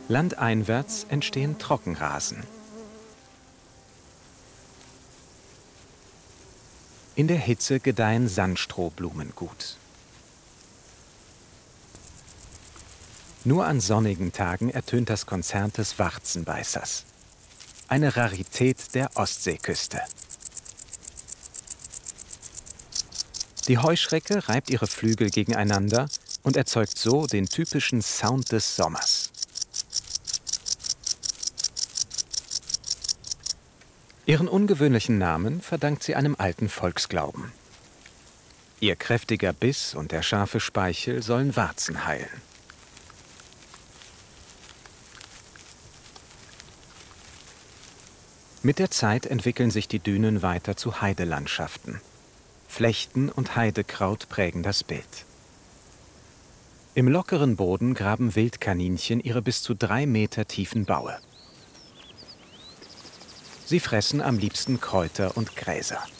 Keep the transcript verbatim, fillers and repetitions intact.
Landeinwärts entstehen Trockenrasen. In der Hitze gedeihen Sandstrohblumen gut. Nur an sonnigen Tagen ertönt das Konzert des Warzenbeißers. Eine Rarität der Ostseeküste. Die Heuschrecke reibt ihre Flügel gegeneinander und erzeugt so den typischen Sound des Sommers. Ihren ungewöhnlichen Namen verdankt sie einem alten Volksglauben. Ihr kräftiger Biss und der scharfe Speichel sollen Warzen heilen. Mit der Zeit entwickeln sich die Dünen weiter zu Heidelandschaften. Flechten und Heidekraut prägen das Bild. Im lockeren Boden graben Wildkaninchen ihre bis zu drei Meter tiefen Baue. Sie fressen am liebsten Kräuter und Gräser.